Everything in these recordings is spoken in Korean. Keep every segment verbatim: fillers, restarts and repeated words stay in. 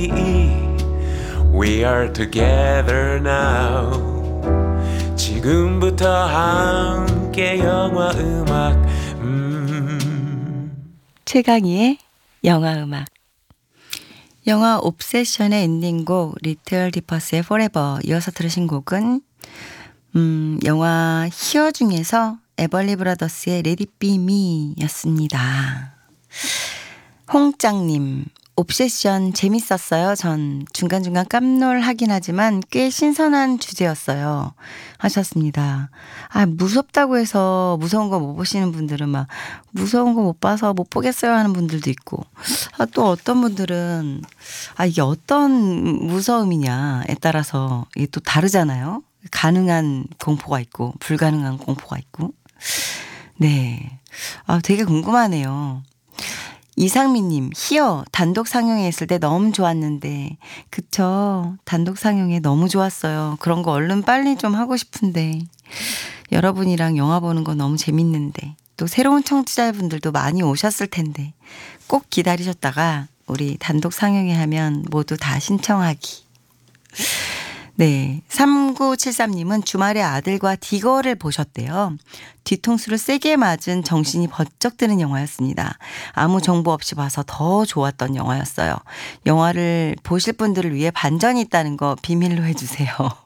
We are together now. 지금부터 함께 영화 음악 음. 최강희의 영화음악. 영화 옵세션의 엔딩곡 리틀 디퍼스의 Forever 이어서 들으신 곡은 음, 영화 히어 중에서 에벌리 브라더스의 Let It Be Me 였습니다. 홍짱님, 옵세션 재밌었어요. 전 중간중간 깜놀하긴 하지만 꽤 신선한 주제였어요. 하셨습니다. 아, 무섭다고 해서 무서운 거 못 보시는 분들은 막 무서운 거 못 봐서 못 보겠어요 하는 분들도 있고, 아, 또 어떤 분들은 아, 이게 어떤 무서움이냐에 따라서 이게 또 다르잖아요. 가능한 공포가 있고 불가능한 공포가 있고. 네, 아, 되게 궁금하네요. 이상민님, 히어 단독 상영했을 때 너무 좋았는데, 그쵸? 단독 상영에 너무 좋았어요. 그런 거 얼른 빨리 좀 하고 싶은데, 여러분이랑 영화 보는 거 너무 재밌는데, 또 새로운 청취자분들도 많이 오셨을 텐데, 꼭 기다리셨다가 우리 단독 상영회 하면 모두 다 신청하기. 네, 삼구칠삼님은 주말에 아들과 디거를 보셨대요. 뒤통수를 세게 맞은 정신이 번쩍 드는 영화였습니다. 아무 정보 없이 봐서 더 좋았던 영화였어요. 영화를 보실 분들을 위해 반전이 있다는 거 비밀로 해주세요.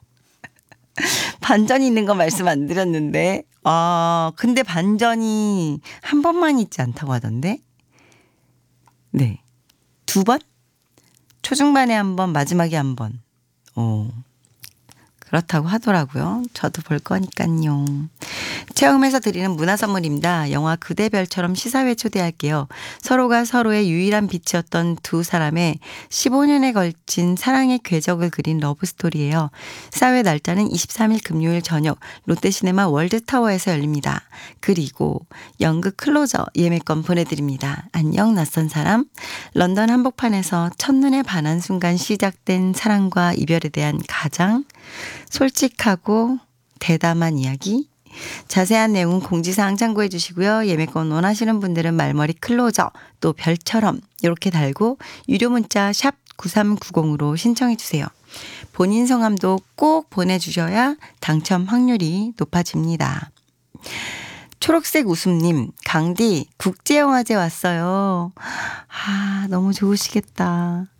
반전이 있는 거 말씀 안 드렸는데, 아, 근데 반전이 한 번만 있지 않다고 하던데? 네, 두 번? 초중반에 한 번, 마지막에 한 번. 오. 그렇다고 하더라고요. 저도 볼 거니까요. 체험해서 드리는 문화 선물입니다. 영화 그대별처럼 시사회 초대할게요. 서로가 서로의 유일한 빛이었던 두 사람의 십오 년에 걸친 사랑의 궤적을 그린 러브스토리예요. 시사회 날짜는 이십삼일 금요일 저녁 롯데시네마 월드타워에서 열립니다. 그리고 연극 클로저 예매권 보내드립니다. 안녕 낯선 사람. 런던 한복판에서 첫눈에 반한 순간 시작된 사랑과 이별에 대한 가장 솔직하고 대담한 이야기. 자세한 내용은 공지사항 참고해 주시고요. 예매권 원하시는 분들은 말머리 클로저 또 별처럼 이렇게 달고 유료 문자 샵 구삼구공으로 신청해 주세요. 본인 성함도 꼭 보내주셔야 당첨 확률이 높아집니다. 초록색 웃음님, 강디 국제영화제 왔어요. 아, 너무 좋으시겠다.